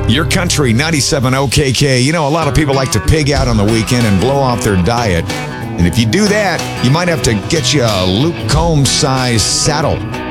Your Country 97 OKK. You know, a lot of people like to pig out on the weekend and blow off their diet. And if you do that, you might have to get you a Luke Combs-sized saddle.